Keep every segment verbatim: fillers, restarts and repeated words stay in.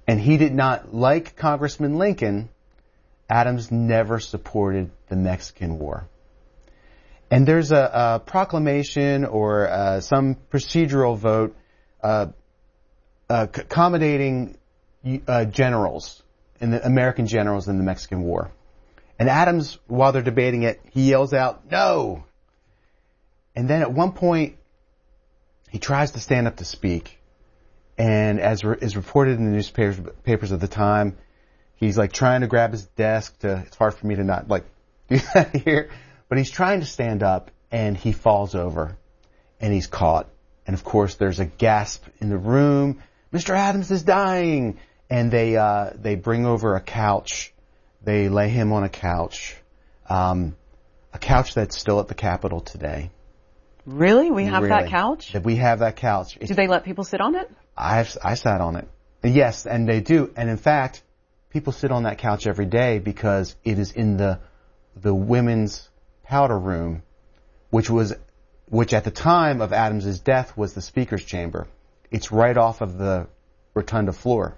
and he did not like Congressman Lincoln, Adams never supported the Mexican War. And there's a, a proclamation or uh, some procedural vote uh, uh, accommodating uh, generals, in the American generals in the Mexican War. And Adams, while they're debating it, he yells out, "No!" And then at one point, he tries to stand up to speak. And as re- is reported in the newspapers papers of the time, he's like trying to grab his desk to, it's hard for me to not like do that here, but he's trying to stand up and he falls over and he's caught. And of course there's a gasp in the room. Mister Adams is dying. And they, uh, they bring over a couch. They lay him on a couch. Um, a couch that's still at the Capitol today. Really? We have really. that couch? We have that couch. Do they let people sit on it? I've, I sat on it. Yes, and they do. And in fact, people sit on that couch every day because it is in the the women's powder room, which was, which at the time of Adams's death was the Speaker's chamber. It's right off of the rotunda floor.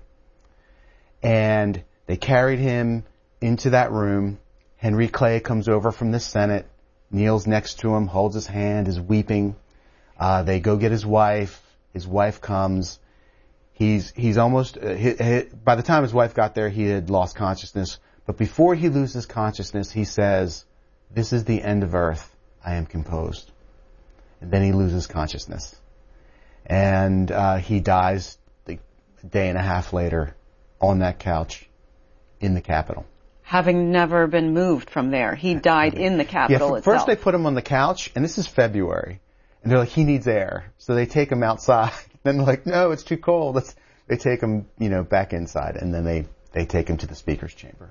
And they carried him into that room. Henry Clay comes over from the Senate, kneels next to him, holds his hand, is weeping. Uh, they go get his wife. His wife comes. He's he's almost uh, he, he, by the time his wife got there, he had lost consciousness. But before he loses consciousness, he says, "This is the end of earth. I am composed." And then he loses consciousness, and uh, he dies a day and a half later on that couch in the Capitol. Having never been moved from there, he died in the Capitol yeah, f- itself. First they put him on the couch, and this is February, and they're like, he needs air, so they take him outside. Then they're like, no, it's too cold. Let's, they take him, you know, back inside, and then they, they take him to the Speaker's chamber.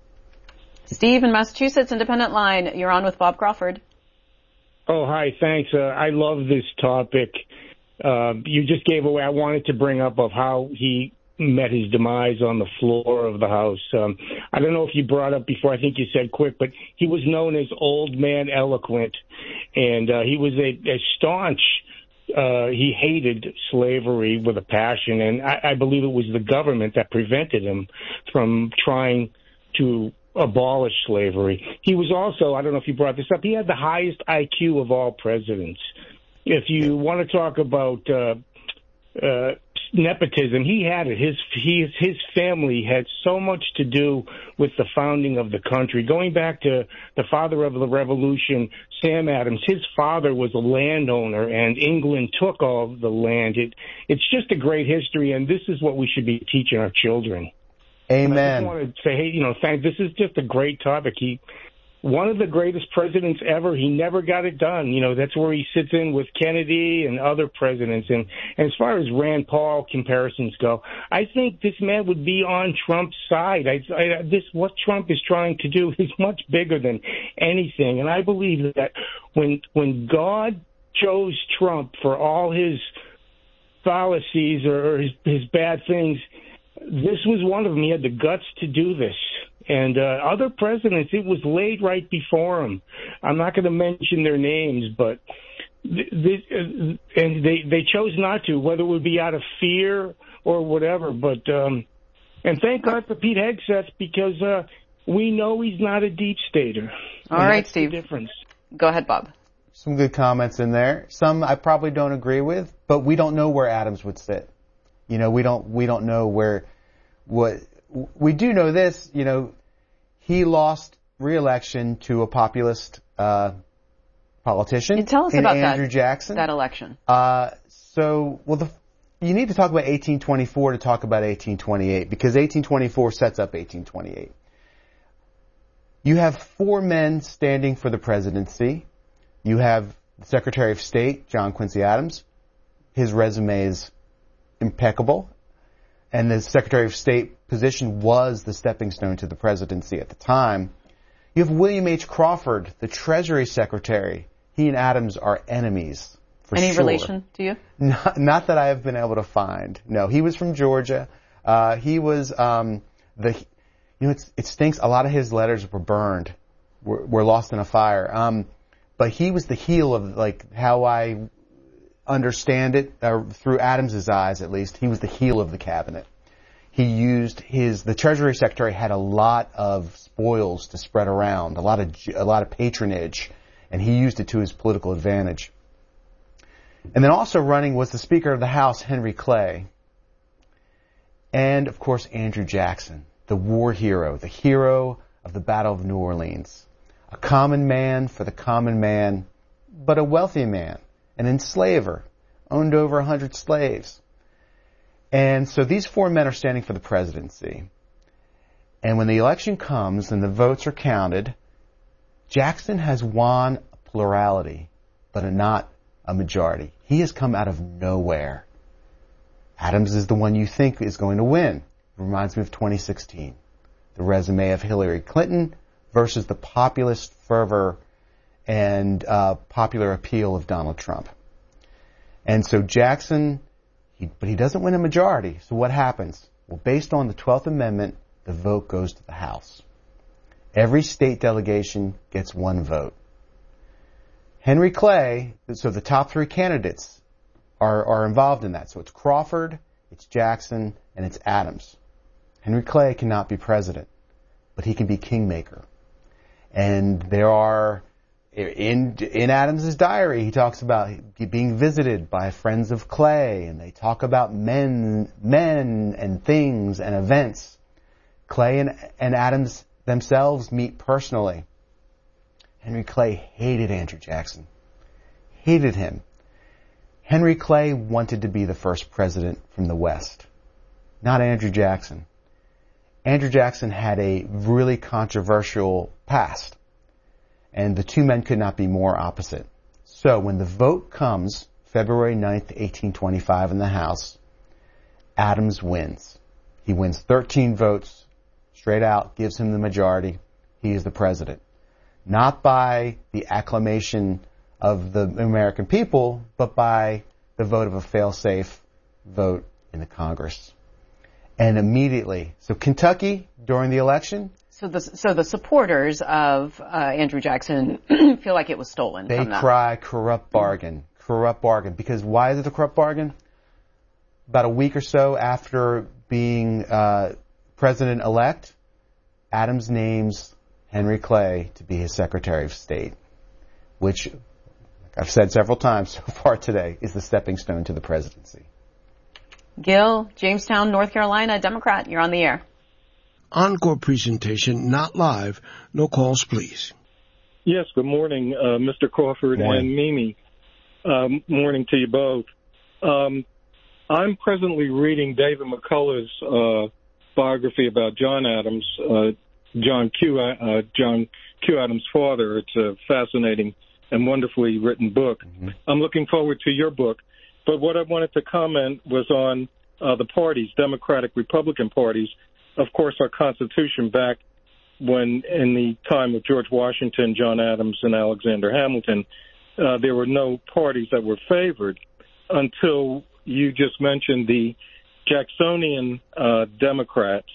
Steve in Massachusetts, Independent Line. You're on with Bob Crawford. Oh, hi, thanks. Uh, I love this topic. Uh, you just gave away, I wanted to bring up of how he met his demise on the floor of the House. Um, I don't know if you brought up before, I think you said quick, but he was known as Old Man Eloquent, and uh, he was a, a staunch Uh, he hated slavery with a passion, and I, I believe it was the government that prevented him from trying to abolish slavery. He was also, I don't know if you brought this up, he had the highest I Q of all presidents. If you want to talk about uh, uh, nepotism, he had it. His, his, his family had so much to do with the founding of the country. Going back to the father of the revolution, Sam Adams, his father was a landowner, and England took all of the land. It, it's just a great history, and this is what we should be teaching our children. Amen. And I just want to say, hey, you know, thank. This is just a great topic. He, one of the greatest presidents ever. He never got it done. You know, that's where he sits in with Kennedy and other presidents. And, and as far as Rand Paul comparisons go, I think this man would be on Trump's side. I, I, this what Trump is trying to do is much bigger than anything. And I believe that when when God chose Trump for all his fallacies or, or his, his bad things, this was one of them. He had the guts to do this. And uh, other presidents, it was laid right before him. I'm not going to mention their names, but th- th- and they they chose not to, whether it would be out of fear or whatever. But um, and thank God for Pete Hegseth, because uh, we know he's not a deep stater. All right, that's Steve. The difference. Go ahead, Bob. Some good comments in there. Some I probably don't agree with, but we don't know where Adams would sit. You know, we don't we don't know where what we do know this. You know, he lost re-election to a populist uh, politician. And tell us in about Andrew that, Jackson. that election. Uh, so, well, the, you need to talk about eighteen twenty-four to talk about eighteen twenty-eight, because eighteen twenty-four sets up eighteen twenty-eight. You have four men standing for the presidency. You have the Secretary of State, John Quincy Adams. His resume is impeccable. And the Secretary of State position was the stepping stone to the presidency at the time. You have William H. Crawford, the Treasury Secretary. He and Adams are enemies, for Any sure. relation to you? Not, not that I have been able to find. No, he was from Georgia. Uh, he was um, the. You know, it's, it stinks. A lot of his letters were burned, were, were lost in a fire. Um, but he was the heel of, like, how I understand it, uh, through Adams's eyes at least. He was the heel of the cabinet. he used his, the Treasury Secretary had a lot of spoils to spread around, a lot of, a lot of patronage, and he used it to his political advantage. And then also running was the Speaker of the House, Henry Clay. And, of course, Andrew Jackson, the war hero, the hero of the Battle of New Orleans. A common man for the common man, but a wealthy man, an enslaver, owned over a hundred slaves. And so these four men are standing for the presidency. And when the election comes and the votes are counted, Jackson has won a plurality, but not a majority. He has come out of nowhere. Adams is the one you think is going to win. It reminds me of twenty sixteen. The resume of Hillary Clinton versus the populist fervor and uh, popular appeal of Donald Trump. And so Jackson, he, but he doesn't win a majority. So what happens? Well, based on the twelfth Amendment, the vote goes to the House. Every state delegation gets one vote. Henry Clay, so the top three candidates are, are involved in that. So it's Crawford, it's Jackson, and it's Adams. Henry Clay cannot be president, but he can be kingmaker. And there are, in, in Adams's diary, he talks about being visited by friends of Clay, and they talk about men, men and things and events. Clay and, and Adams themselves meet personally. Henry Clay hated Andrew Jackson. Hated him. Henry Clay wanted to be the first president from the West, not Andrew Jackson. Andrew Jackson had a really controversial past, and the two men could not be more opposite. So when the vote comes, February ninth, eighteen twenty-five in the House, Adams wins. He wins thirteen votes, straight out, gives him the majority. He is the president. Not by the acclamation of the American people, but by the vote of a fail-safe vote in the Congress. And immediately, so Kentucky, during the election... So the, so the supporters of uh, Andrew Jackson feel like it was stolen They from them. cry, corrupt bargain, corrupt bargain. Because why is it a corrupt bargain? About a week or so after being uh, president-elect, Adams names Henry Clay to be his Secretary of State, which, like I've said several times so far today, is the stepping stone to the presidency. Gil, Jamestown, North Carolina, Democrat, you're on the air. Encore presentation, not live. No calls, please. Yes, good morning, uh, Mister Crawford Morning. and Mimi. Um, morning to you both. Um, I'm presently reading David McCullough's uh, biography about John Adams, uh, John Q. Uh, John Q. Adams' father. It's a fascinating and wonderfully written book. Mm-hmm. I'm looking forward to your book. But what I wanted to comment was on uh, the parties, Democratic, Republican parties. Of course, our Constitution back when, in the time of George Washington, John Adams, and Alexander Hamilton, uh, there were no parties that were favored until you just mentioned the Jacksonian uh, Democrats.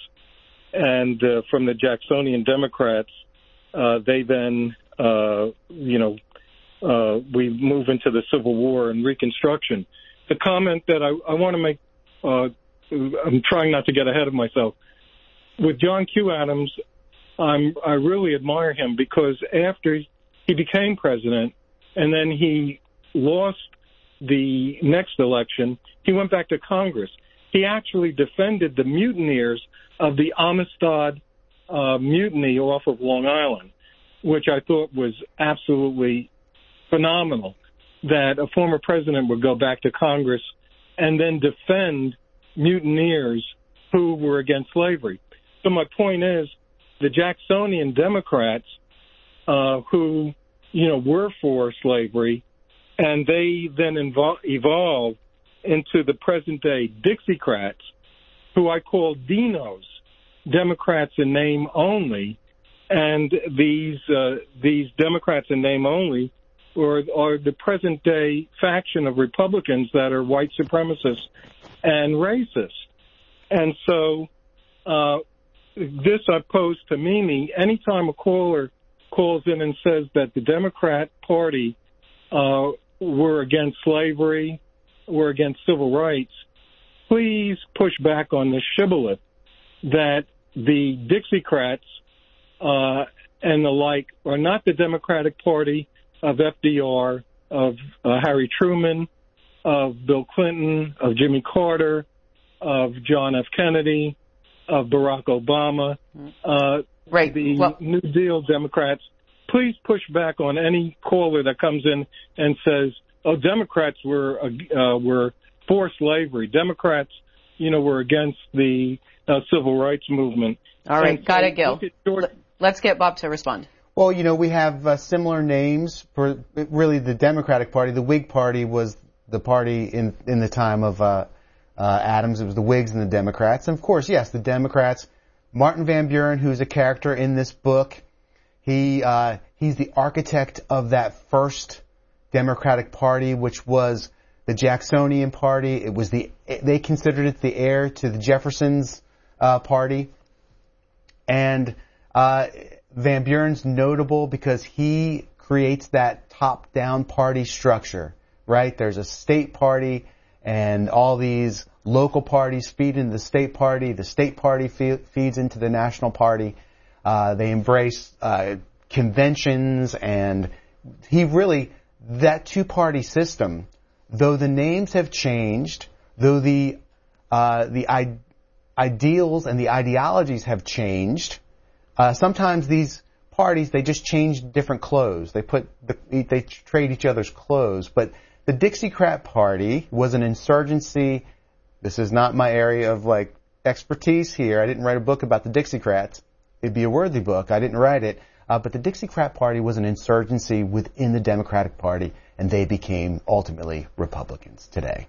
And uh, from the Jacksonian Democrats, uh, they then, uh, you know, uh, we move into the Civil War and Reconstruction. The comment that I, I want to make, uh, I'm trying not to get ahead of myself. With John Q. Adams, I'm, I really admire him because after he became president and then he lost the next election, he went back to Congress. He actually defended the mutineers of the Amistad uh, mutiny off of Long Island, which I thought was absolutely phenomenal, that a former president would go back to Congress and then defend mutineers who were against slavery. So my point is, the Jacksonian Democrats, uh, who, you know, were for slavery, and they then evol- evolved into the present-day Dixiecrats, who I call Dinos, Democrats in name only, and these uh, these Democrats in name only are, are the present-day faction of Republicans that are white supremacists and racist. And so uh, this I pose to Mimi. Anytime a caller calls in and says that the Democrat Party uh, were against slavery, were against civil rights, please push back on this shibboleth that the Dixiecrats uh, and the like are not the Democratic Party of F D R, of uh, Harry Truman, of Bill Clinton, of Jimmy Carter, of John F. Kennedy, of Barack Obama, uh, right. the well, New Deal Democrats. Please push back on any caller that comes in and says, "Oh, Democrats were uh, were for slavery. Democrats, you know, were against the uh, civil rights movement." All right, and got so it, Gil. George- Let's get Bob to respond. Well, you know, we have uh, similar names for really the Democratic Party. The Whig Party was the party in in the time of uh, uh, Adams. It was the Whigs and the Democrats. And of course, yes, the Democrats. Martin Van Buren, who's a character in this book, he uh, he's the architect of that first Democratic Party, which was the Jacksonian Party. It was the they considered it the heir to the Jefferson's uh, party, and uh, Van Buren's notable because he creates that top-down party structure, right? There's a state party, and all these local parties feed into the state party. The state party fe- feeds into the national party. Uh, they embrace uh, conventions, and he really, that two-party system, though the names have changed, though the uh, the I- ideals and the ideologies have changed, uh, sometimes these parties, they just change different clothes. They put the, they trade each other's clothes. But the Dixiecrat Party was an insurgency. This is not my area of like expertise here. I didn't write a book about the Dixiecrats. It'd be a worthy book. I didn't write it. Uh, but the Dixiecrat Party was an insurgency within the Democratic Party, and they became ultimately Republicans today.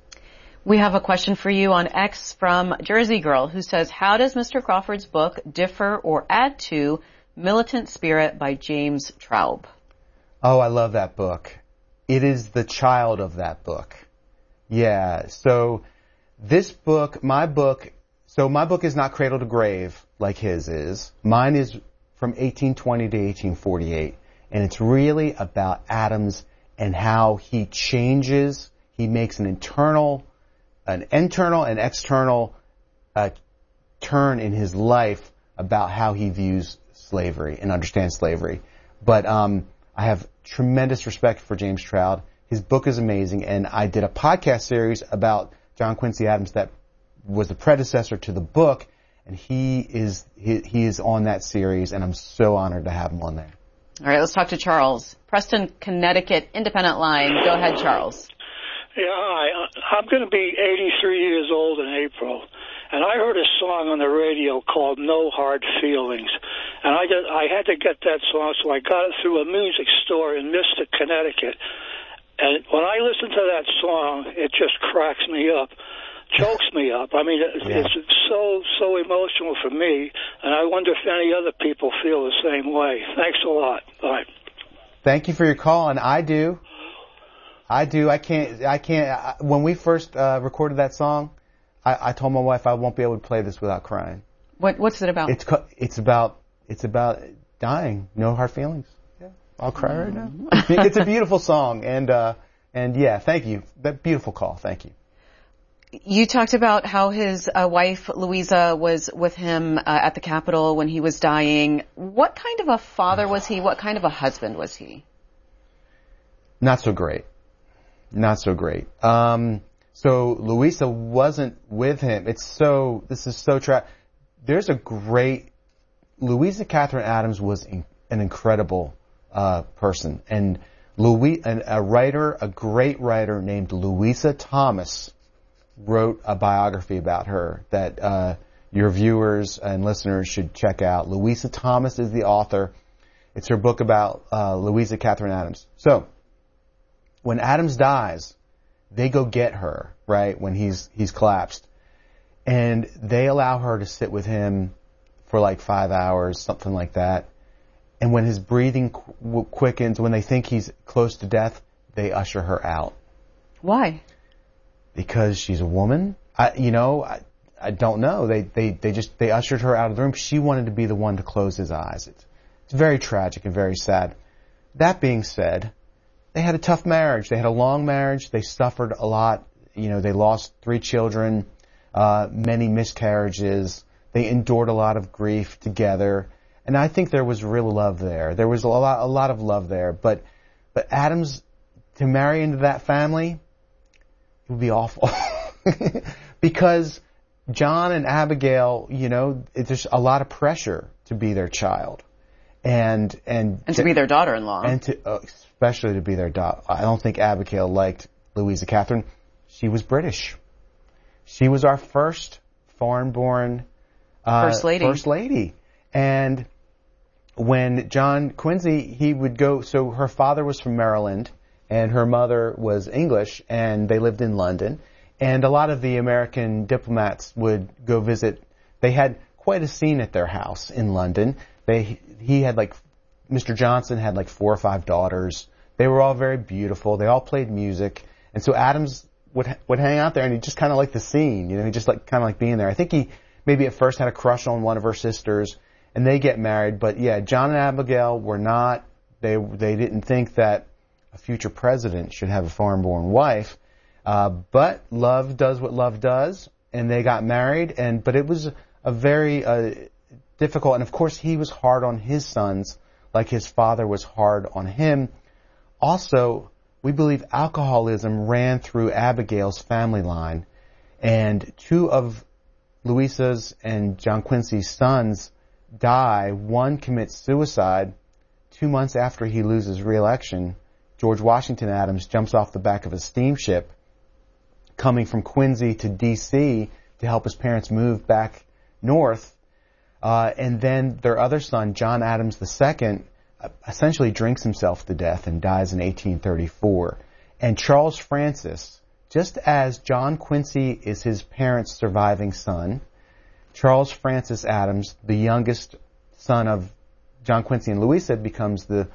We have a question for you on X from Jersey Girl, who says, how does Mister Crawford's book differ or add to Militant Spirit by James Traub? Oh, I love that book. It is the child of that book. Yeah, so this book, my book, so my book is not cradle to grave like his is. Mine is from eighteen twenty to eighteen forty-eight, and it's really about Adams and how he changes, he makes an internal, an internal and external uh, turn in his life about how he views slavery and understands slavery. But um, I have tremendous respect for James Traub. His book is amazing, and I did a podcast series about John Quincy Adams that was the predecessor to the book, and he is he, he is on that series, and I'm so honored to have him on there. All right, let's talk to Charles. Preston, Connecticut, Independent Line. Go ahead, Charles. Yeah, hi. I'm going to be eighty-three years old in April, and I heard a song on the radio called No Hard Feelings, and I, just, I had to get that song, so I got it through a music store in Mystic, Connecticut. And when I listen to that song, it just cracks me up, chokes me up. I mean, it, yeah. It's so, so emotional for me, and I wonder if any other people feel the same way. Thanks a lot. Bye. Thank you for your call, and I do. I do. I can't, I can't, I, when we first uh, recorded that song, I, I told my wife I won't be able to play this without crying. What, what's it about? It's, it's about, it's about dying. No hard feelings. Yeah. I'll cry right now. It's a beautiful song, and, uh, and yeah, thank you. That beautiful call. Thank you. You talked about how his uh, wife, Louisa, was with him uh, at the Capitol when he was dying. What kind of a father was he? What kind of a husband was he? Not so great. Not so great. Um, so Louisa wasn't with him. It's so, this is so tra- There's a great, Louisa Catherine Adams was in, an incredible uh, person. And Louis, an, a writer, a great writer named Louisa Thomas wrote a biography about her that uh, your viewers and listeners should check out. Louisa Thomas is the author. It's her book about uh, Louisa Catherine Adams. So, when Adams dies, they go get her, right, when he's he's collapsed. And they allow her to sit with him for like five hours, something like that. And when his breathing qu- quickens, when they think he's close to death, they usher her out. Why? Because she's a woman. I, you know, I, I don't know. They, they, they just, they ushered her out of the room. She wanted to be the one to close his eyes. It's, it's very tragic and very sad. That being said, they had a tough marriage. They had a long marriage. They suffered a lot. You know, they lost three children, uh, many miscarriages. They endured a lot of grief together. And I think there was real love there. There was a lot, a lot of love there. But, but Adams, to marry into that family, it would be awful. Because John and Abigail, you know, it, there's a lot of pressure to be their child. And, and, and to be their daughter-in-law. And to, uh, especially to be their daughter. I don't think Abigail liked Louisa Catherine. She was British. She was our first foreign-born, uh, First lady. First lady. And when John Quincy, he would go, so her father was from Maryland and her mother was English and they lived in London. And a lot of the American diplomats would go visit. They had quite a scene at their house in London. They, he had like, Mister Johnson had like four or five daughters. They were all very beautiful. They all played music. And so Adams would, would hang out there and he just kind of liked the scene. You know, he just like, kind of like being there. I think he maybe at first had a crush on one of her sisters. And they get married, but yeah, John and Abigail were not, they they didn't think that a future president should have a foreign-born wife. Uh, but love does what love does, and they got married, and but it was a very uh, difficult, and of course he was hard on his sons, like his father was hard on him. Also, we believe alcoholism ran through Abigail's family line, and two of Louisa's and John Quincy's sons die. One commits suicide. Two months after he loses re-election, George Washington Adams jumps off the back of a steamship coming from Quincy to D C to help his parents move back north. Uh, and then their other son, John Adams the Second, essentially drinks himself to death and dies in eighteen thirty-four. And Charles Francis, just as John Quincy is his parents' surviving son, Charles Francis Adams, the youngest son of John Quincy and Louisa, becomes the,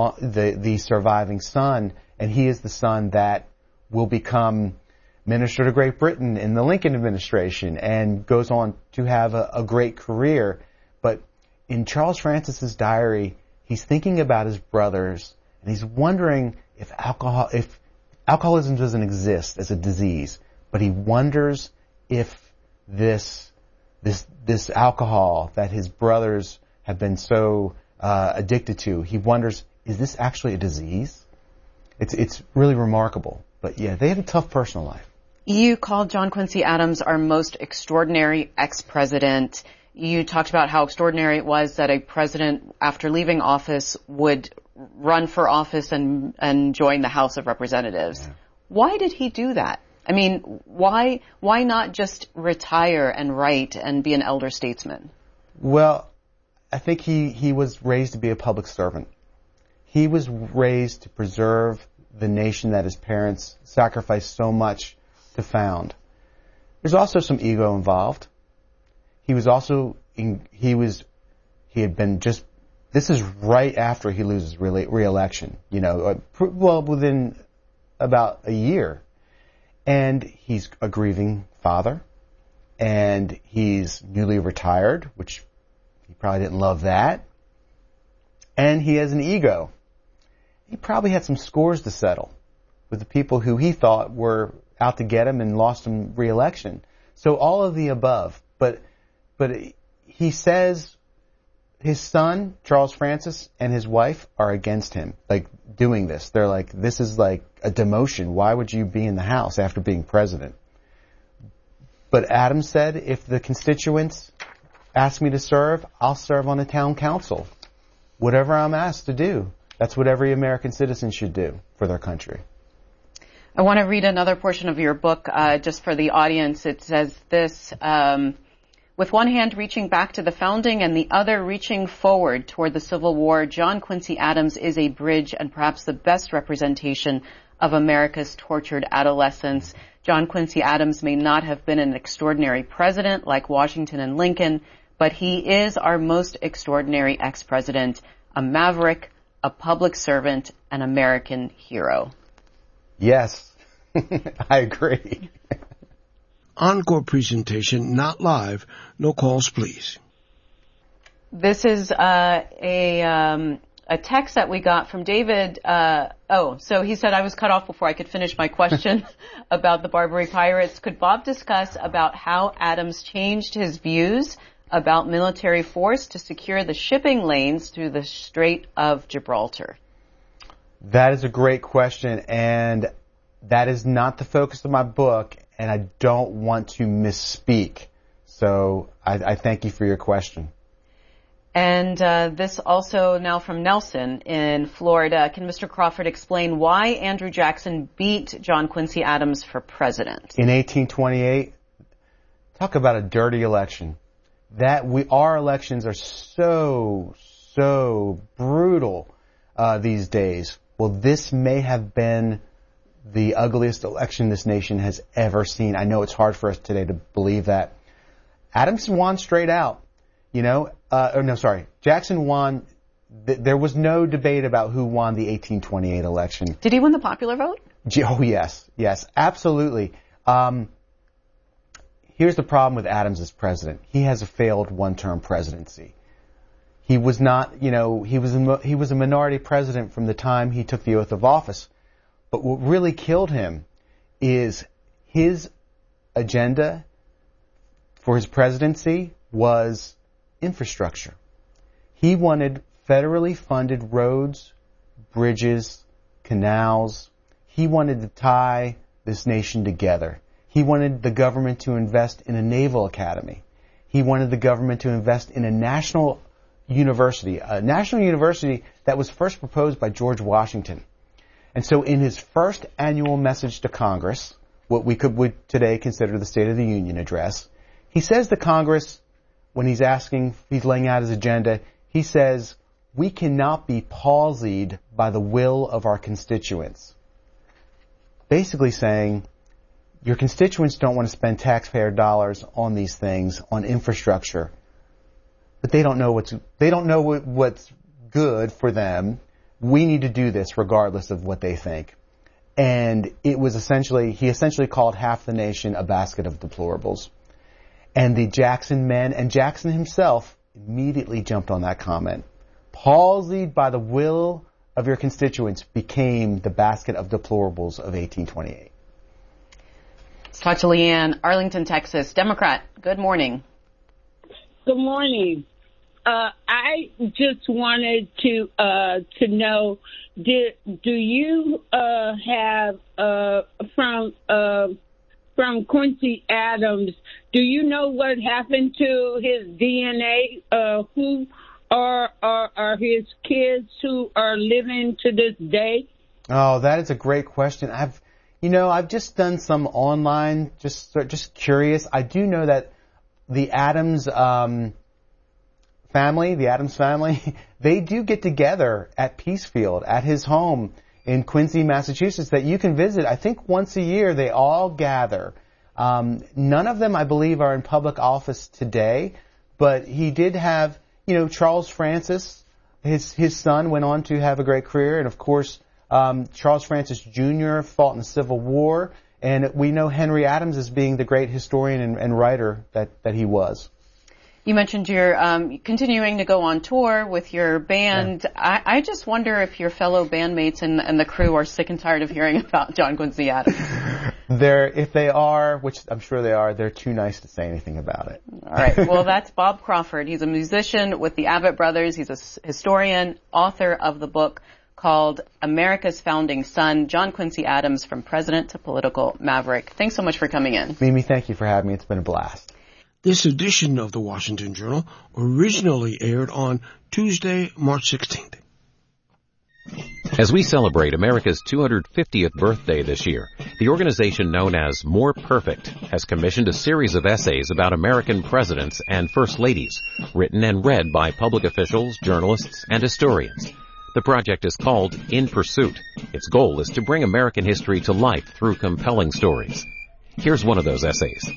the the surviving son, and he is the son that will become Minister to Great Britain in the Lincoln administration and goes on to have a, a great career. But in Charles Francis's diary, he's thinking about his brothers, and he's wondering if alcohol, if alcoholism doesn't exist as a disease, but he wonders if this This this alcohol that his brothers have been so uh, addicted to, he wonders, is this actually a disease? It's it's really remarkable. But yeah, they had a tough personal life. You called John Quincy Adams our most extraordinary ex-president. You talked about how extraordinary it was that a president, after leaving office, would run for office and and join the House of Representatives. Yeah. Why did he do that? I mean, why why not just retire and write and be an elder statesman? Well, I think he, he was raised to be a public servant. He was raised to preserve the nation that his parents sacrificed so much to found. There's also some ego involved. He was also, in, he was, he had been just, this is right after he loses re- re-election, you know, well, within about a year. And he's a grieving father, and he's newly retired, which he probably didn't love that. And he has an ego. He probably had some scores to settle with the people who he thought were out to get him and lost him re-election. So all of the above. But, but he says his son, Charles Francis, and his wife are against him, like, doing this. They're like, this is like a demotion. Why would you be in the House after being president? But Adams said, if the constituents ask me to serve, I'll serve on the town council. Whatever I'm asked to do. That's what every American citizen should do for their country. I want to read another portion of your book, uh, just for the audience. It says this, um, with one hand reaching back to the founding and the other reaching forward toward the Civil War, John Quincy Adams is a bridge and perhaps the best representation of America's tortured adolescents. John Quincy Adams may not have been an extraordinary president like Washington and Lincoln, but he is our most extraordinary ex-president, a maverick, a public servant, an American hero. Yes, I agree. Encore presentation, not live. No calls, please. This is uh, a um, a text that we got from David. Uh, oh, so he said I was cut off before I could finish my question about the Barbary Pirates. Could Bob discuss about how Adams changed his views about military force to secure the shipping lanes through the Strait of Gibraltar? That is a great question, and that is not the focus of my book, and I don't want to misspeak. So I, I thank you for your question. And uh, this also now from Nelson in Florida. Can Mister Crawford explain why Andrew Jackson beat John Quincy Adams for president? In eighteen twenty-eight, talk about a dirty election. That we, our elections are so, so brutal uh, these days. Well, this may have been the ugliest election this nation has ever seen. I know it's hard for us today to believe that. Adams won straight out. You know, uh, or no, sorry, Jackson won. Th- there was no debate about who won the eighteen twenty-eight election. Did he win the popular vote? Oh, yes, yes, absolutely. Um, here's the problem with Adams as president. He has a failed one-term presidency. He was not, you know, he was a, he was a minority president from the time he took the oath of office. But what really killed him is his agenda for his presidency was infrastructure. He wanted federally funded roads, bridges, canals. He wanted to tie this nation together. He wanted the government to invest in a naval academy. He wanted the government to invest in a national university, a national university that was first proposed by George Washington. And so in his first annual message to Congress, what we could would today consider the State of the Union address, he says to Congress, when he's asking, he's laying out his agenda, he says, we cannot be palsied by the will of our constituents. Basically saying, your constituents don't want to spend taxpayer dollars on these things, on infrastructure, but they don't know what's, they don't know what, what's good for them. We need to do this regardless of what they think. And it was essentially, he essentially called half the nation a basket of deplorables. And the Jackson men and Jackson himself immediately jumped on that comment. Palsied by the will of your constituents became the basket of deplorables of eighteen twenty-eight. Let's talk to Leanne, Arlington, Texas. Democrat, good morning. Good morning. Uh, I just wanted to uh, to know, did, do you uh, have uh, from uh, from Quincy Adams? Do you know what happened to his D N A? Uh, who are, are are his kids who are living to this day? Oh, that is a great question. I've, you know, I've just done some online, just just curious. I do know that the Adams um, family, the Adams family, they do get together at Peacefield, at his home in Quincy, Massachusetts, that you can visit. I think once a year they all gather. Um, none of them, I believe, are in public office today, but he did have, you know, Charles Francis, his his son went on to have a great career, and of course, um, Charles Francis Junior fought in the Civil War, and we know Henry Adams as being the great historian and, and writer that, that he was. You mentioned you're um, continuing to go on tour with your band. Yeah. I, I just wonder if your fellow bandmates and, and the crew are sick and tired of hearing about John Quincy Adams. They're, if they are, which I'm sure they are, they're too nice to say anything about it. All right. Well, that's Bob Crawford. He's a musician with the Avett Brothers. He's a historian, author of the book called America's Founding Son, John Quincy Adams, From President to Political Maverick. Thanks so much for coming in. Mimi, thank you for having me. It's been a blast. This edition of the Washington Journal originally aired on Tuesday, March sixteenth. As we celebrate America's two hundred fiftieth birthday this year, the organization known as More Perfect has commissioned a series of essays about American presidents and first ladies, written and read by public officials, journalists, and historians. The project is called In Pursuit. Its goal is to bring American history to life through compelling stories. Here's one of those essays.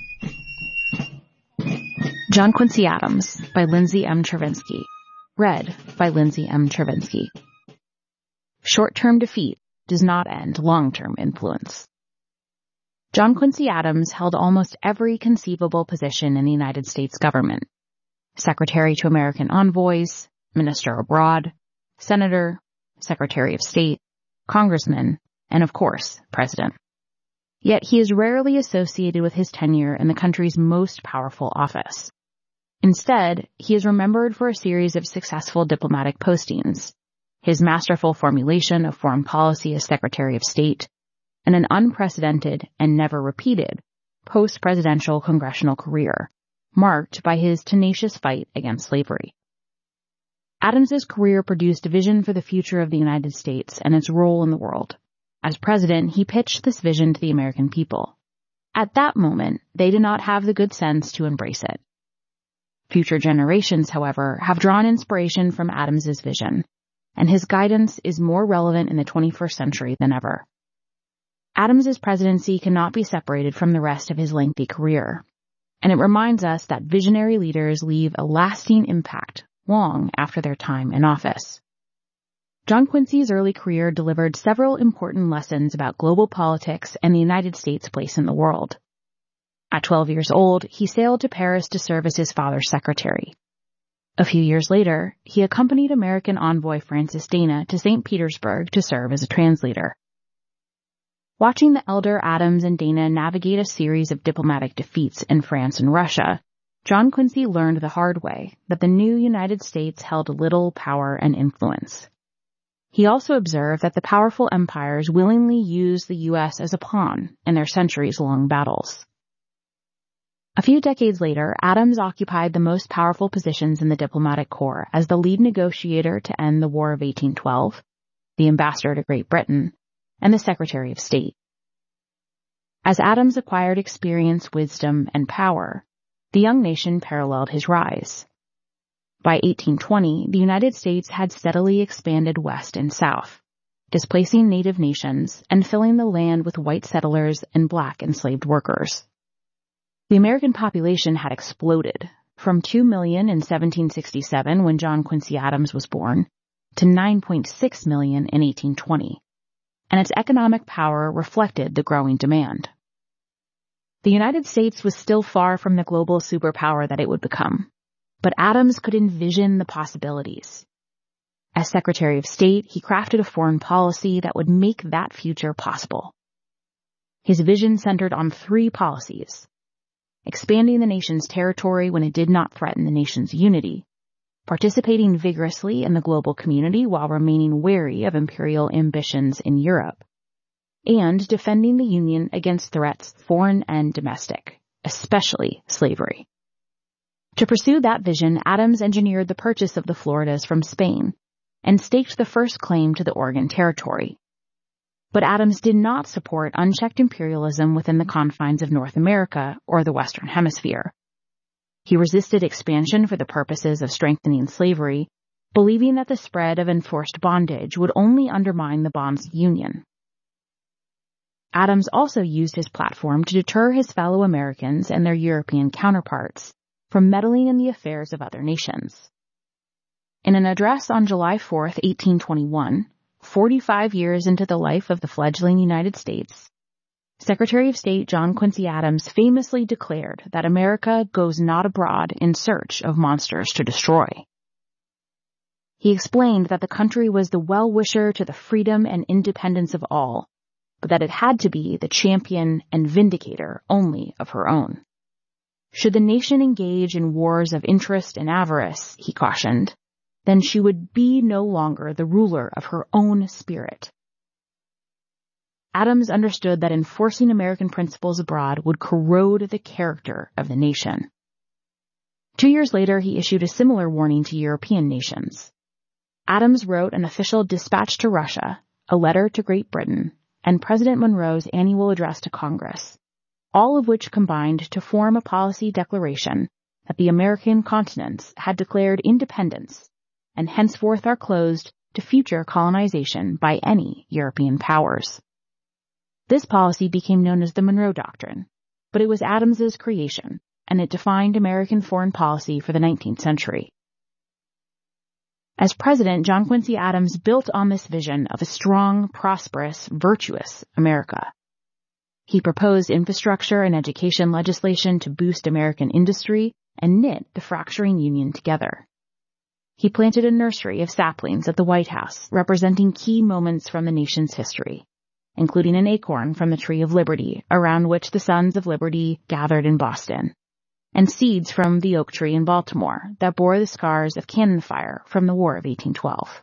John Quincy Adams by Lindsay M. Chervinsky. Read by Lindsay M. Chervinsky. Short-term defeat does not end long-term influence. John Quincy Adams held almost every conceivable position in the United States government. Secretary to American envoys, minister abroad, senator, secretary of state, congressman, and of course, president. Yet he is rarely associated with his tenure in the country's most powerful office. Instead, he is remembered for a series of successful diplomatic postings, his masterful formulation of foreign policy as Secretary of State, and an unprecedented and never repeated post-presidential congressional career, marked by his tenacious fight against slavery. Adams's career produced a vision for the future of the United States and its role in the world. As president, he pitched this vision to the American people. At that moment, they did not have the good sense to embrace it. Future generations, however, have drawn inspiration from Adams's vision, and his guidance is more relevant in the twenty-first century than ever. Adams's presidency cannot be separated from the rest of his lengthy career, and it reminds us that visionary leaders leave a lasting impact long after their time in office. John Quincy's early career delivered several important lessons about global politics and the United States' place in the world. At twelve years old, he sailed to Paris to serve as his father's secretary. A few years later, he accompanied American envoy Francis Dana to Saint Petersburg to serve as a translator. Watching the elder Adams and Dana navigate a series of diplomatic defeats in France and Russia, John Quincy learned the hard way that the new United States held little power and influence. He also observed that the powerful empires willingly used the U S as a pawn in their centuries-long battles. A few decades later, Adams occupied the most powerful positions in the diplomatic corps as the lead negotiator to end the War of eighteen twelve, the ambassador to Great Britain, and the Secretary of State. As Adams acquired experience, wisdom, and power, the young nation paralleled his rise. By eighteen twenty, the United States had steadily expanded west and south, displacing native nations and filling the land with white settlers and black enslaved workers. The American population had exploded, from two million in seventeen sixty-seven when John Quincy Adams was born, to nine point six million in eighteen twenty, and its economic power reflected the growing demand. The United States was still far from the global superpower that it would become, but Adams could envision the possibilities. As Secretary of State, he crafted a foreign policy that would make that future possible. His vision centered on three policies: expanding the nation's territory when it did not threaten the nation's unity, participating vigorously in the global community while remaining wary of imperial ambitions in Europe, and defending the Union against threats foreign and domestic, especially slavery. To pursue that vision, Adams engineered the purchase of the Floridas from Spain and staked the first claim to the Oregon Territory. But Adams did not support unchecked imperialism within the confines of North America or the Western Hemisphere. He resisted expansion for the purposes of strengthening slavery, believing that the spread of enforced bondage would only undermine the bonds union. Adams also used his platform to deter his fellow Americans and their European counterparts from meddling in the affairs of other nations. In an address on July fourth, eighteen twenty-one, forty-five years into the life of the fledgling United States, Secretary of State John Quincy Adams famously declared that America goes not abroad in search of monsters to destroy. He explained that the country was the well-wisher to the freedom and independence of all, but that it had to be the champion and vindicator only of her own. Should the nation engage in wars of interest and avarice, he cautioned, then she would be no longer the ruler of her own spirit. Adams understood that enforcing American principles abroad would corrode the character of the nation. Two years later, he issued a similar warning to European nations. Adams wrote an official dispatch to Russia, a letter to Great Britain, and President Monroe's annual address to Congress, all of which combined to form a policy declaration that the American continents had declared independence and henceforth are closed to future colonization by any European powers. This policy became known as the Monroe Doctrine, but it was Adams's creation, and it defined American foreign policy for the nineteenth century. As president, John Quincy Adams built on this vision of a strong, prosperous, virtuous America. He proposed infrastructure and education legislation to boost American industry and knit the fracturing Union together. He planted a nursery of saplings at the White House, representing key moments from the nation's history, including an acorn from the Tree of Liberty, around which the Sons of Liberty gathered in Boston, and seeds from the oak tree in Baltimore that bore the scars of cannon fire from the War of eighteen twelve.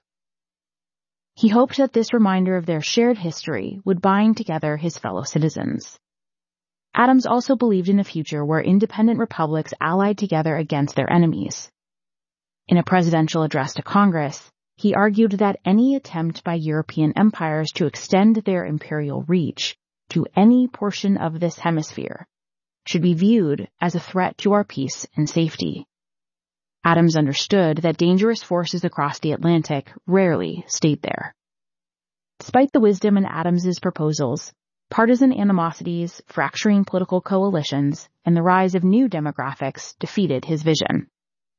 He hoped that this reminder of their shared history would bind together his fellow citizens. Adams also believed in a future where independent republics allied together against their enemies. In a presidential address to Congress, he argued that any attempt by European empires to extend their imperial reach to any portion of this hemisphere should be viewed as a threat to our peace and safety. Adams understood that dangerous forces across the Atlantic rarely stayed there. Despite the wisdom in Adams's proposals, partisan animosities, fracturing political coalitions, and the rise of new demographics defeated his vision.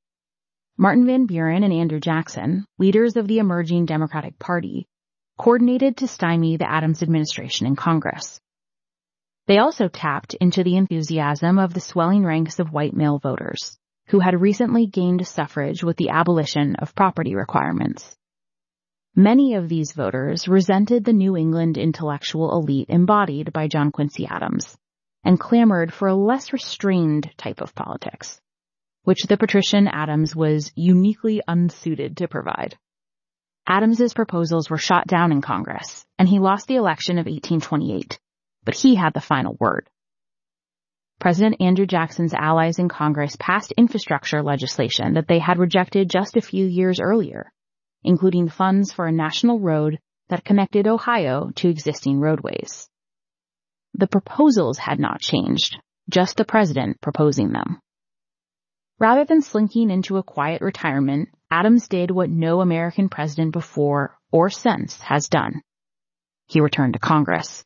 Martin Van Buren and Andrew Jackson, leaders of the emerging Democratic Party, coordinated to stymie the Adams administration in Congress. They also tapped into the enthusiasm of the swelling ranks of white male voters, who had recently gained suffrage with the abolition of property requirements. Many of these voters resented the New England intellectual elite embodied by John Quincy Adams, and clamored for a less restrained type of politics, which the patrician Adams was uniquely unsuited to provide. Adams's proposals were shot down in Congress, and he lost the election of eighteen twenty-eight, but he had the final word. President Andrew Jackson's allies in Congress passed infrastructure legislation that they had rejected just a few years earlier, including funds for a national road that connected Ohio to existing roadways. The proposals had not changed, just the president proposing them. Rather than slinking into a quiet retirement, Adams did what no American president before or since has done. He returned to Congress.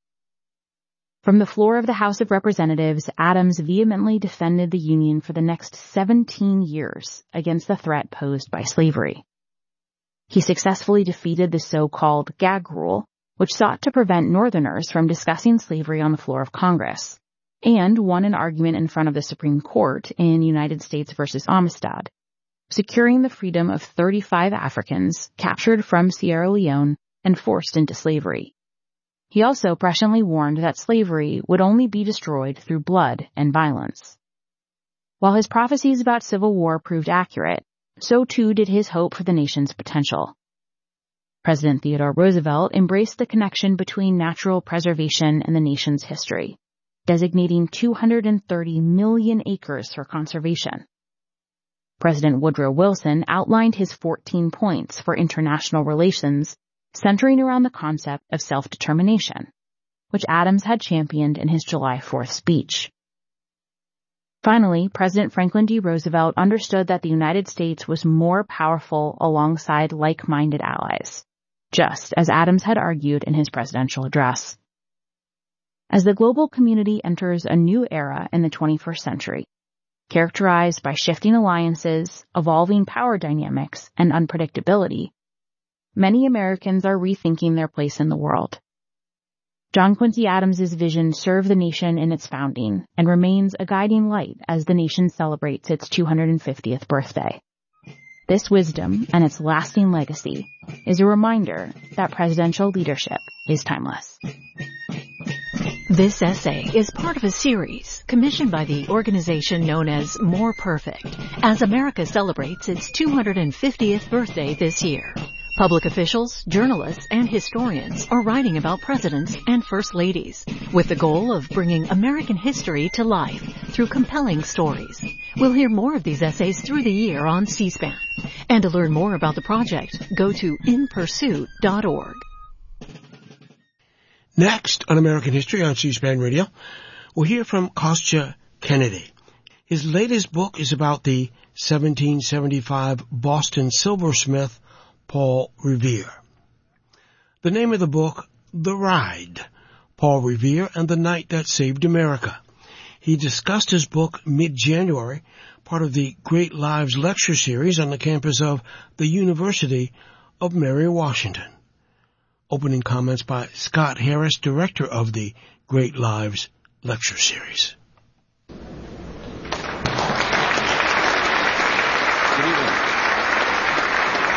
From the floor of the House of Representatives, Adams vehemently defended the Union for the next seventeen years against the threat posed by slavery. He successfully defeated the so-called gag rule, which sought to prevent Northerners from discussing slavery on the floor of Congress, and won an argument in front of the Supreme Court in United States versus Amistad, securing the freedom of thirty-five Africans captured from Sierra Leone and forced into slavery. He also presciently warned that slavery would only be destroyed through blood and violence. While his prophecies about civil war proved accurate, so too did his hope for the nation's potential. President Theodore Roosevelt embraced the connection between natural preservation and the nation's history, designating two hundred thirty million acres for conservation. President Woodrow Wilson outlined his fourteen points for international relations, centering around the concept of self-determination, which Adams had championed in his July fourth speech. Finally, President Franklin D. Roosevelt understood that the United States was more powerful alongside like-minded allies, just as Adams had argued in his presidential address. As the global community enters a new era in the twenty-first century, characterized by shifting alliances, evolving power dynamics, and unpredictability, many Americans are rethinking their place in the world. John Quincy Adams's vision served the nation in its founding and remains a guiding light as the nation celebrates its two hundred fiftieth birthday. This wisdom and its lasting legacy is a reminder that presidential leadership is timeless. This essay is part of a series commissioned by the organization known as More Perfect, as America celebrates its two hundred fiftieth birthday this year. Public officials, journalists, and historians are writing about presidents and first ladies with the goal of bringing American history to life through compelling stories. We'll hear more of these essays through the year on C-SPAN. And to learn more about the project, go to in pursuit dot org. Next on American History on C-SPAN Radio, we'll hear from Kostya Kennedy. His latest book is about the seventeen seventy-five Boston silversmith Paul Revere. The name of the book, The Ride, Paul Revere and the Night That Saved America. He discussed his book mid-January, part of the Great Lives lecture series on the campus of the University of Mary Washington. Opening comments by Scott Harris, director of the Great Lives lecture series.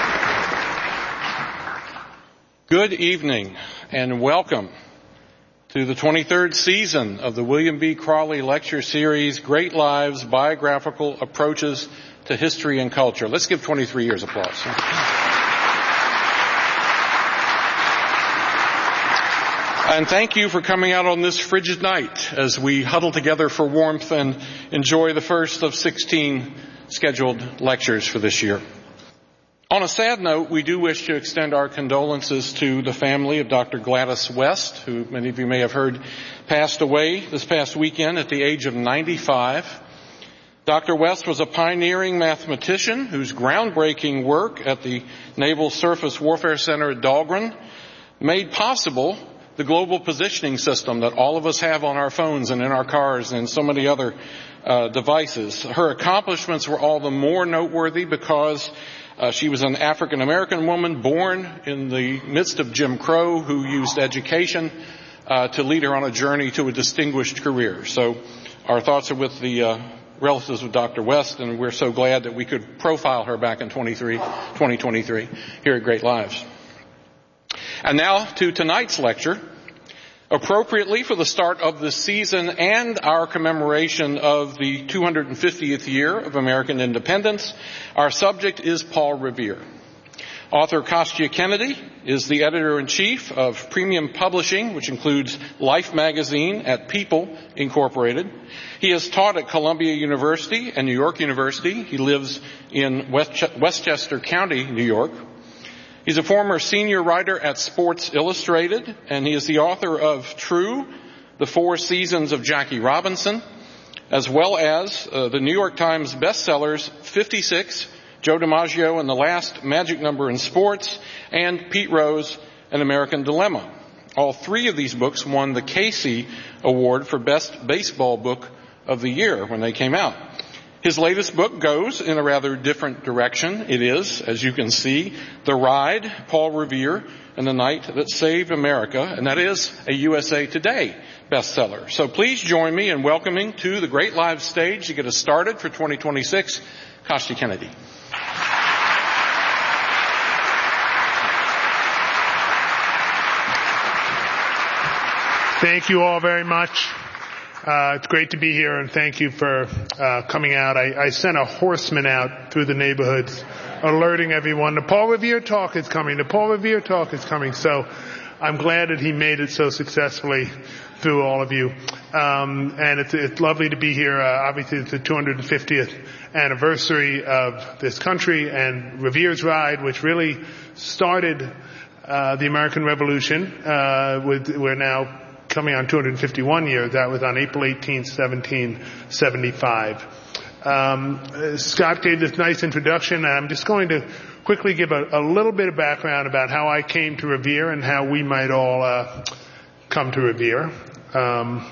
Good evening and welcome to the twenty-third season of the William B. Crawley Lecture Series, Great Lives, Biographical Approaches to History and Culture. Let's give twenty-three years applause. And thank you for coming out on this frigid night as we huddle together for warmth and enjoy the first of sixteen scheduled lectures for this year. On a sad note, we do wish to extend our condolences to the family of Doctor Gladys West, who many of you may have heard passed away this past weekend at the age of ninety-five. Doctor West was a pioneering mathematician whose groundbreaking work at the Naval Surface Warfare Center at Dahlgren made possible the global positioning system that all of us have on our phones and in our cars and so many other uh, devices. Her accomplishments were all the more noteworthy because uh, she was an African American woman born in the midst of Jim Crow who used education uh, to lead her on a journey to a distinguished career. So our thoughts are with the uh, relatives of Doctor West, and we're so glad that we could profile her back in twenty twenty-three here at Great Lives. And now to tonight's lecture. Appropriately for the start of the season and our commemoration of the two hundred fiftieth year of American independence, our subject is Paul Revere. Author Kostya Kennedy is the editor-in-chief of Premium Publishing, which includes Life magazine at People Incorporated. He has taught at Columbia University and New York University. He lives in Westch- Westchester County, New York. He's a former senior writer at Sports Illustrated, and he is the author of True, The Four Seasons of Jackie Robinson, as well as uh, the New York Times bestsellers fifty-six, Joe DiMaggio and the Last Magic Number in Sports, and Pete Rose, An American Dilemma. All three of these books won the Casey Award for Best Baseball Book of the Year when they came out. His latest book goes in a rather different direction. It is, as you can see, The Ride, Paul Revere and the Night That Saved America, and that is a U S A Today bestseller. So please join me in welcoming to the Great Lives stage to get us started for twenty twenty-six, Kostya Kennedy. Thank you all very much. Uh, it's great to be here, and thank you for uh, coming out. I, I sent a horseman out through the neighborhoods alerting everyone, the Paul Revere talk is coming, the Paul Revere talk is coming. So I'm glad that he made it so successfully through all of you. Um, and it's, it's lovely to be here. Uh, obviously, it's the two hundred fiftieth anniversary of this country and Revere's Ride, which really started uh, the American Revolution. Uh, with, we're now coming on two hundred fifty-one years. That was on April eighteenth, seventeen seventy-five. Um, Scott gave this nice introduction, and I'm just going to quickly give a, a little bit of background about how I came to Revere and how we might all uh, come to Revere. Um,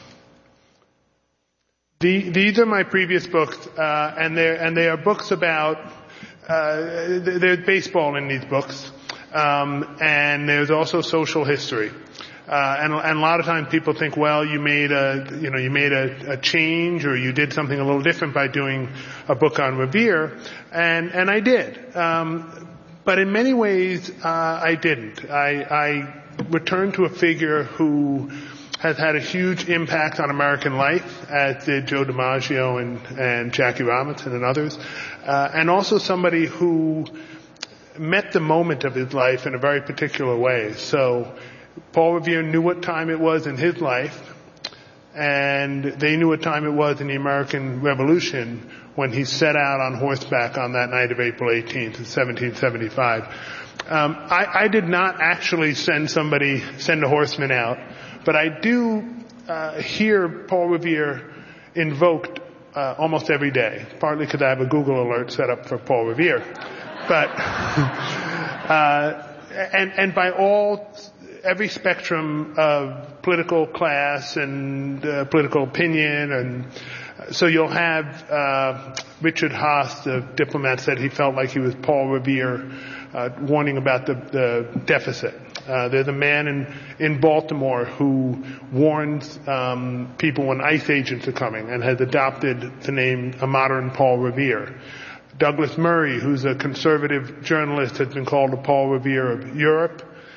the, these are my previous books, uh, and they're and they are books about. Uh, there's baseball in these books, um, and there's also social history. Uh, and, and a lot of times people think, well, you made a, you know, you made a, a change or you did something a little different by doing a book on Revere. And, and I did. Um, but in many ways, uh, I didn't. I, I returned to a figure who has had a huge impact on American life, as did Joe DiMaggio and, and Jackie Robinson and others. Uh, and also somebody who met the moment of his life in a very particular way. So, Paul Revere knew what time it was in his life, and they knew what time it was in the American Revolution when he set out on horseback on that night of April eighteenth in seventeen seventy-five. Um, I, I did not actually send somebody, send a horseman out, but I do uh, hear Paul Revere invoked uh, almost every day, partly because I have a Google alert set up for Paul Revere. But, uh, and, and by all every spectrum of political class and uh, political opinion, and so you'll have uh, Richard Haas, the diplomat, said he felt like he was Paul Revere, uh, warning about the, the deficit. Uh, there's a man in in Baltimore who warns um, people when ICE agents are coming and has adopted the name a modern Paul Revere. Douglas Murray, who's a conservative journalist, has been called the Paul Revere of Europe.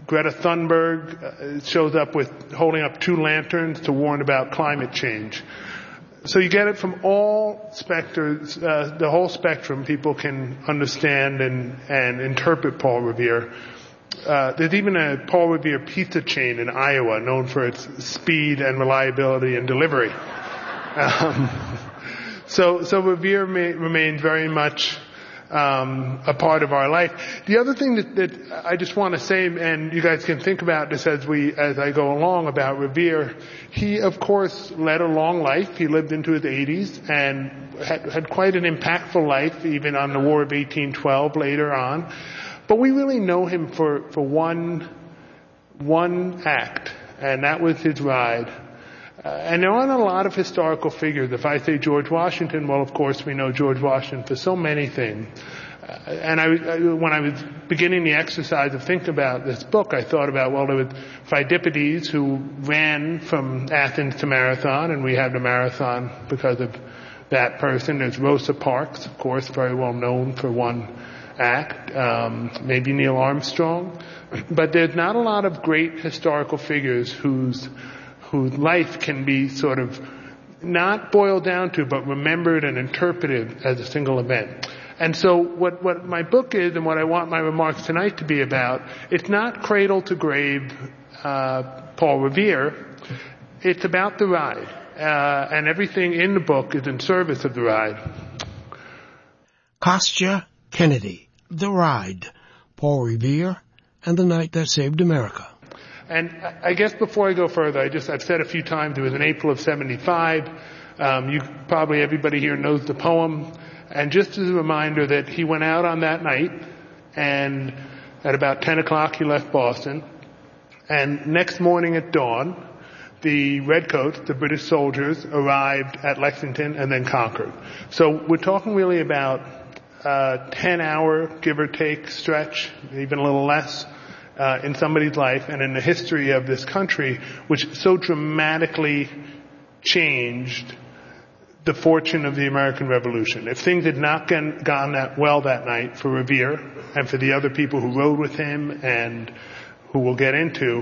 Greta Thunberg uh, shows up with holding up two lanterns to warn about climate change. So you get it from all specters, uh, the whole spectrum. People can understand and, and interpret Paul Revere. Uh, there's even a Paul Revere pizza chain in Iowa known for its speed and reliability and delivery. Um, so, so Revere may, remains very much um, a part of our life. The other thing that, that I just want to say, and you guys can think about this as we, as I go along about Revere, he of course led a long life. He lived into his eighties and had, had quite an impactful life, even on the War of eighteen twelve later on. But we really know him for, for one, one act, and that was his ride. Uh, and there aren't a lot of historical figures. If I say George Washington, well, of course, we know George Washington for so many things. Uh, and I, I, when I was beginning the exercise of thinking about this book, I thought about, well, there was Phidippides, who ran from Athens to Marathon, and we have the marathon because of that person. There's Rosa Parks, of course, very well known for one act. Um, maybe Neil Armstrong. But there's not a lot of great historical figures whose whose life can be sort of not boiled down to, but remembered and interpreted as a single event. And so what, what my book is, and what I want my remarks tonight to be about, it's not cradle to grave uh, Paul Revere. It's about the ride. Uh, and everything in the book is in service of the ride. Kostya Kennedy, The Ride, Paul Revere, and the Night That Saved America. And I guess before I go further, I just, I've said a few times, it was in April of seventy-five. Um, you, probably everybody here knows the poem. And just as a reminder that he went out on that night, and at about ten o'clock he left Boston. And next morning at dawn, the Redcoats, the British soldiers, arrived at Lexington and then conquered. So we're talking really about a ten hour, give or take, stretch, even a little less, Uh, in somebody's life and in the history of this country, which so dramatically changed the fortune of the American Revolution. If things had not gone, gone that well that night for Revere and for the other people who rode with him and who we'll get into,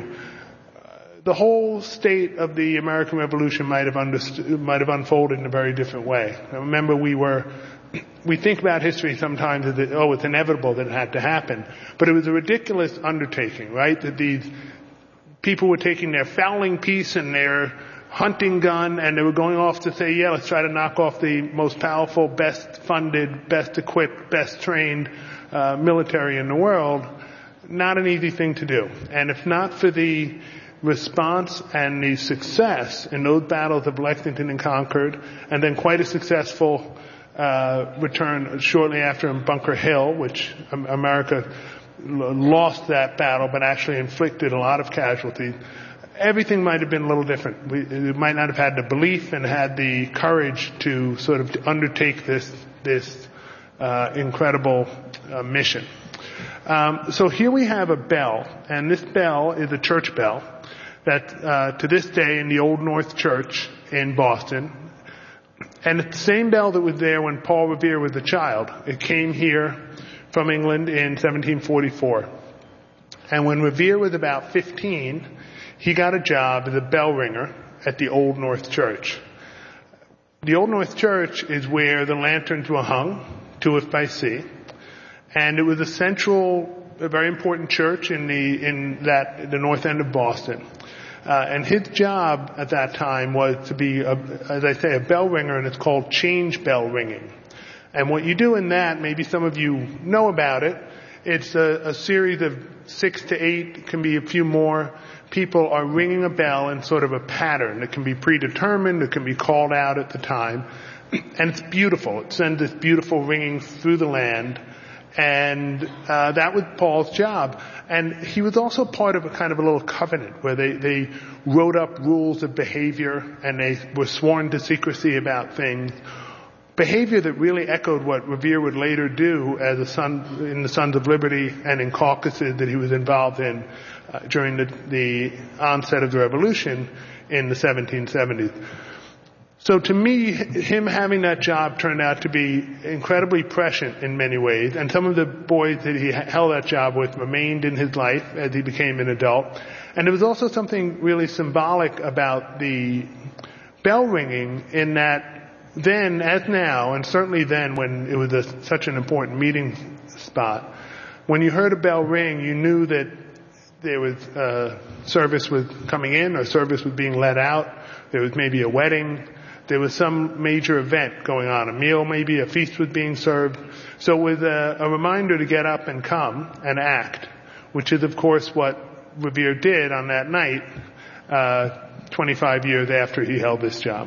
uh, the whole state of the American Revolution might have understood, might have unfolded in a very different way. I remember we were We think about history sometimes as, it, oh, it's inevitable that it had to happen. But it was a ridiculous undertaking, right? That these people were taking their fowling piece and their hunting gun and they were going off to say, yeah, let's try to knock off the most powerful, best funded, best equipped, best trained uh, military in the world. Not an easy thing to do. And if not for the response and the success in those battles of Lexington and Concord, and then quite a successful Uh, return shortly after in Bunker Hill, which um, America l- lost that battle, but actually inflicted a lot of casualties. Everything might have been a little different. We, we might not have had the belief and had the courage to sort of undertake this this uh, incredible uh, mission. Um, so here we have a bell, and this bell is a church bell that uh, to this day in the Old North Church in Boston. And it's the same bell that was there when Paul Revere was a child. It came here from England in seventeen forty-four. And when Revere was about fifteen, he got a job as a bell ringer at the Old North Church. The Old North Church is where the lanterns were hung, to if by sea. And it was a central, a very important church in the, in that, the north end of Boston. Uh, and his job at that time was to be, a, as I say, a bell ringer, and it's called change bell ringing. And what you do in that, maybe some of you know about it, it's a, a series of six to eight, it can be a few more, people are ringing a bell in sort of a pattern. It can be predetermined, it can be called out at the time. And it's beautiful. It sends this beautiful ringing through the land. And uh, that was Paul's job. And he was also part of a kind of a little covenant where they, they wrote up rules of behavior and they were sworn to secrecy about things. Behavior that really echoed what Revere would later do as a son in the Sons of Liberty and in caucuses that he was involved in uh, during the, the onset of the Revolution in the seventeen seventies. So to me, him having that job turned out to be incredibly prescient in many ways, and some of the boys that he held that job with remained in his life as he became an adult. And there was also something really symbolic about the bell ringing in that then, as now, and certainly then when it was a, such an important meeting spot, when you heard a bell ring, you knew that there was uh, service was coming in or service was being let out. There was maybe a wedding. There was some major event going on, a meal maybe, a feast was being served. So it was a, a reminder to get up and come and act, which is of course what Revere did on that night, uh, twenty-five years after he held this job.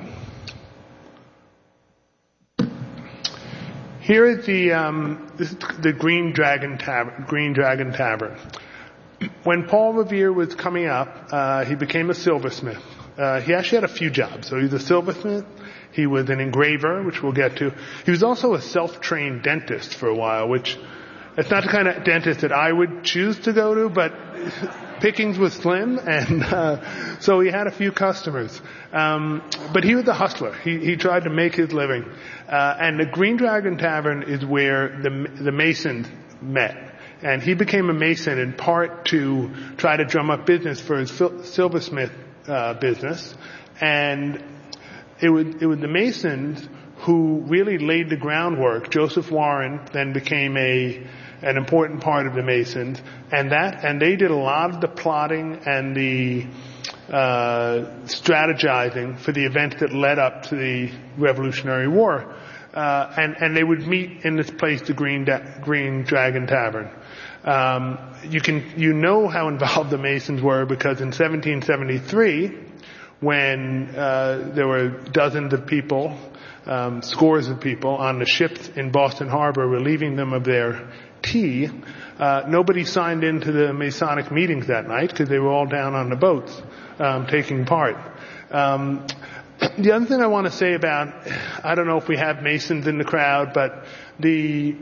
Here is the, um, this is the Green Dragon Tavern, Green Dragon Tavern. When Paul Revere was coming up, uh, he became a silversmith. Uh, he actually had a few jobs. So he was a silversmith. He was an engraver, which we'll get to. He was also a self-trained dentist for a while, which it's not the kind of dentist that I would choose to go to, but pickings was slim, and uh, so he had a few customers. Um, but he was a hustler. He, he tried to make his living. Uh, and the Green Dragon Tavern is where the, the Masons met. And he became a Mason in part to try to drum up business for his silversmith Uh, business, and it was, it was the Masons who really laid the groundwork. Joseph Warren then became a an important part of the Masons, and that and they did a lot of the plotting and the uh, strategizing for the events that led up to the Revolutionary War. Uh, and and they would meet in this place, the Green da- Green Dragon Tavern. Um, you can, you know how involved the Masons were because in seventeen seventy-three, when, uh, there were dozens of people, um, scores of people on the ships in Boston Harbor relieving them of their tea, uh, nobody signed into the Masonic meetings that night because they were all down on the boats, um, taking part. Um, the other thing I want to say about, I don't know if we have Masons in the crowd, but the,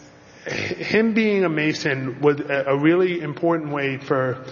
him being a Mason was a really important way for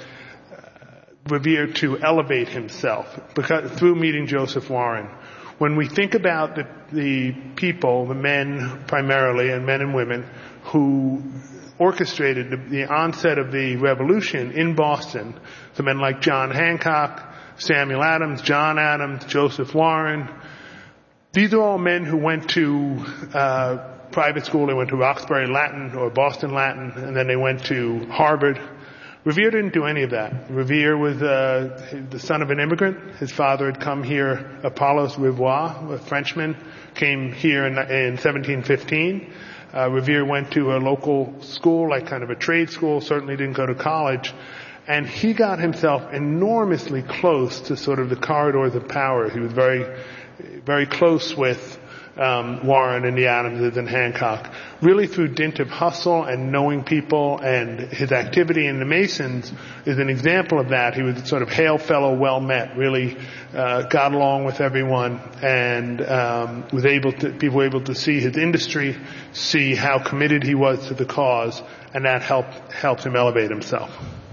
Revere to elevate himself because through meeting Joseph Warren. When we think about the, the people, the men primarily, and men and women who orchestrated the, the onset of the revolution in Boston, so men like John Hancock, Samuel Adams, John Adams, Joseph Warren, these are all men who went to uh, private school. They went to Roxbury Latin or Boston Latin, and then they went to Harvard. Revere didn't do any of that. Revere was uh, the son of an immigrant. His father had come here, Apollos Rivoire, a Frenchman, came here in, in seventeen fifteen. Uh, Revere went to a local school, like kind of a trade school, certainly didn't go to college. And he got himself enormously close to sort of the corridors of power. He was very, very close with um, Warren and the Adamses and Hancock, really through dint of hustle and knowing people, and his activity in the Masons is an example of that. He was sort of hail fellow, well met, really uh, got along with everyone, and um, was able to, people were able to see his industry, see how committed he was to the cause, and that helped helped him elevate himself.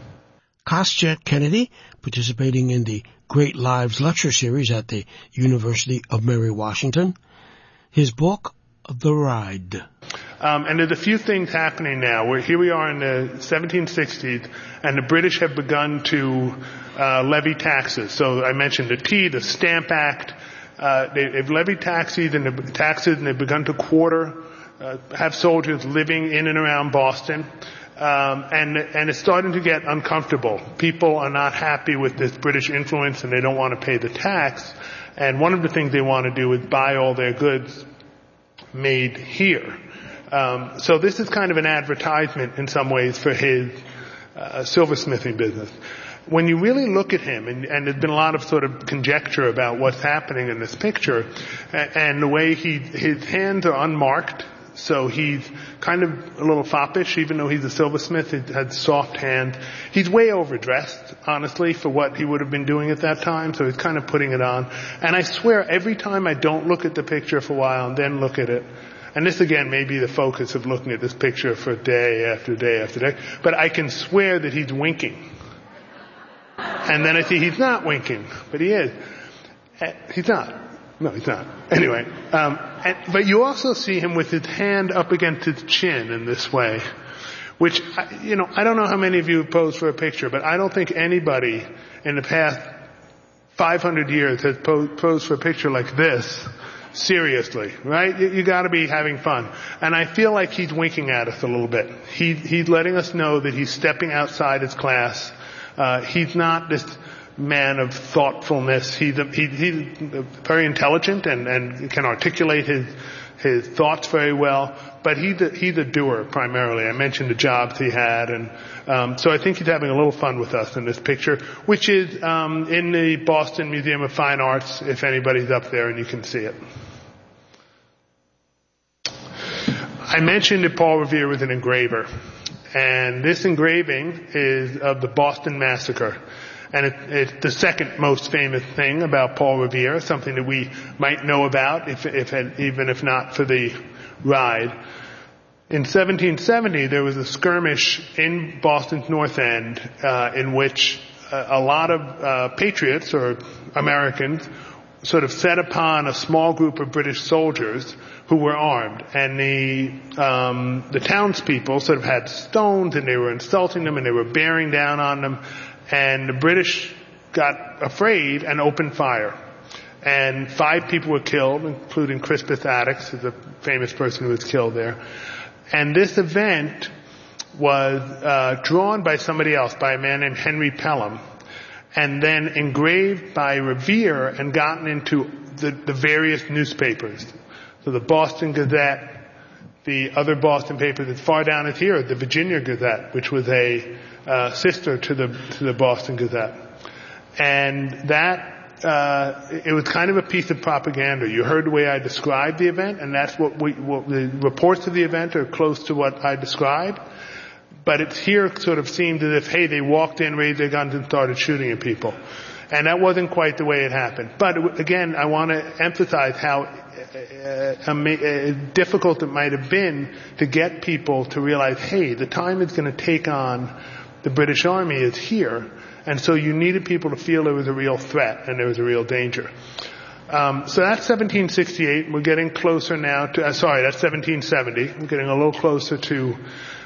Kostya Kennedy, participating in the Great Lives Lecture Series at the University of Mary Washington. His book, The Ride. Um, and there's a few things happening now. We're, here we are in the seventeen sixties, and the British have begun to uh, levy taxes. So I mentioned the Tea, the Stamp Act. Uh, they, they've levied taxes and, the, taxes, and they've begun to quarter, uh, have soldiers living in and around Boston. Um, and, and it's starting to get uncomfortable. People are not happy with this British influence, and they don't want to pay the tax. And one of the things they want to do is buy all their goods made here. Um, so this is kind of an advertisement in some ways for his uh, silversmithing business. When you really look at him, and, and there's been a lot of sort of conjecture about what's happening in this picture, and, and the way he, his hands are unmarked. So he's kind of a little foppish, even though he's a silversmith. He had soft hands. He's way overdressed, honestly, for what he would have been doing at that time. So he's kind of putting it on. And I swear, every time I don't look at the picture for a while and then look at it, and this again may be the focus of looking at this picture for day after day after day, but I can swear that he's winking. And then I see he's not winking, but he is. He's not. No, he's not. Anyway, um, and, but you also see him with his hand up against his chin in this way, which, you know, I don't know how many of you have posed for a picture, but I don't think anybody in the past five hundred years has posed for a picture like this seriously, right? You, you gotta be having fun. And I feel like he's winking at us a little bit. He, he's letting us know that he's stepping outside his class. Uh, he's not this man of thoughtfulness. He's, a, he, he's very intelligent and, and can articulate his, his thoughts very well, but he's a, he's a doer primarily. I mentioned the jobs he had, and um, so I think he's having a little fun with us in this picture, which is um, in the Boston Museum of Fine Arts, if anybody's up there and you can see it. I mentioned that Paul Revere was an engraver, and this engraving is of the Boston Massacre. And it, it's the second most famous thing about Paul Revere, something that we might know about, if, if even if not for the ride. In seventeen seventy, there was a skirmish in Boston's North End, uh, in which a, a lot of uh, patriots or Americans sort of set upon a small group of British soldiers who were armed, and the um, the townspeople sort of had stones, and they were insulting them, and they were bearing down on them. And the British got afraid and opened fire. And five people were killed, including Crispus Attucks, who's a famous person who was killed there. And this event was uh, drawn by somebody else, by a man named Henry Pelham, and then engraved by Revere and gotten into the, the various newspapers. So the Boston Gazette, the other Boston paper that's far down is here, the Virginia Gazette, which was a uh, sister to the to the Boston Gazette. And that, uh, it was kind of a piece of propaganda. You heard the way I described the event, and that's what we, what the reports of the event are close to what I described. But it's here sort of seemed as if, hey, they walked in, raised their guns, and started shooting at people. And that wasn't quite the way it happened. But again, I want to emphasize how uh, uh, difficult it might have been to get people to realize, hey, the time it's going to take on the British Army is here. And so you needed people to feel there was a real threat and there was a real danger. Um, so that's seventeen sixty-eight. We're getting closer now to, uh, sorry, that's seventeen seventy. We're getting a little closer to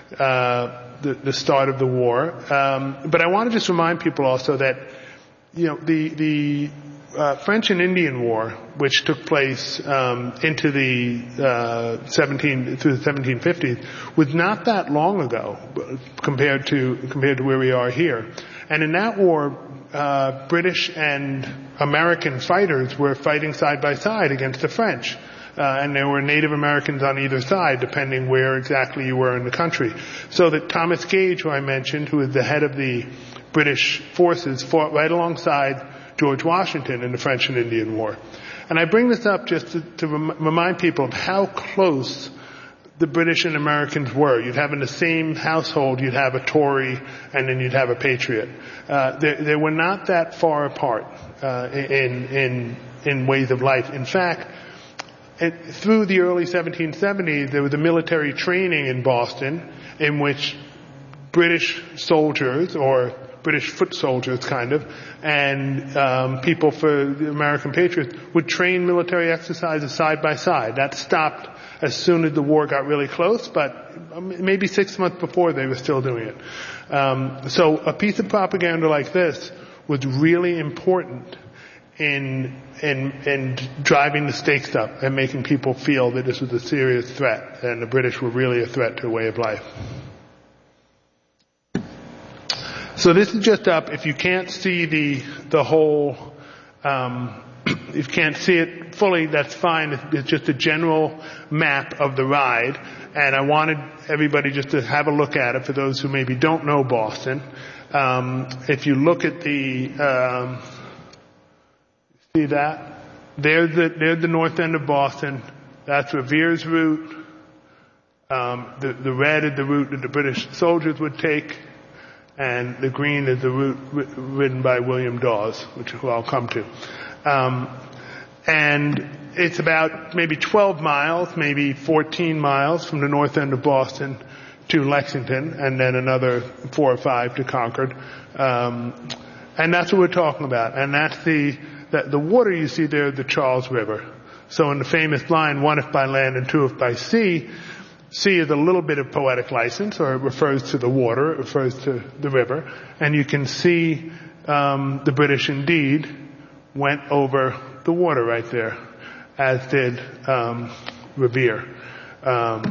uh, the, the start of the war. Um, but I want to just remind people also that, you know, the, the uh, French and Indian War, which took place um, into the uh, seventeen through the seventeen fifties, was not that long ago compared to compared to where we are here. And in that war, uh, British and American fighters were fighting side by side against the French. Uh, and there were Native Americans on either side, depending where exactly you were in the country. So that Thomas Gage, who I mentioned, who is the head of the British forces, fought right alongside George Washington in the French and Indian War. And I bring this up just to, to rem- remind people of how close the British and Americans were. You'd have in the same household, you'd have a Tory and then you'd have a Patriot. Uh, they, they were not that far apart uh, in, in, in ways of life. In fact, it, through the early seventeen seventies, there was a military training in Boston in which British soldiers, or British foot soldiers kind of, and um, people for the American patriots would train military exercises side by side. That stopped as soon as the war got really close, but maybe six months before they were still doing it. Um, so a piece of propaganda like this was really important in in in driving the stakes up and making people feel that this was a serious threat, and the British were really a threat to a way of life. So this is just up. If you can't see the the whole, um, if you can't see it fully, that's fine. It's just a general map of the ride, and I wanted everybody just to have a look at it for those who maybe don't know Boston. Um, if you look at the, um, see that? There's the there's the north end of Boston. That's Revere's route. Um, the the red is the route that the British soldiers would take. And the green is the route ridden by William Dawes, which I'll come to. Um, and it's about maybe twelve miles, maybe fourteen miles from the north end of Boston to Lexington, and then another four or five to Concord. Um, and that's what we're talking about. And that's the that the water you see there is the Charles River. So in the famous line, one if by land and two if by sea, sea is a little bit of poetic license, or it refers to the water, it refers to the river. And you can see um, the British indeed went over the water right there, as did um, Revere. Um,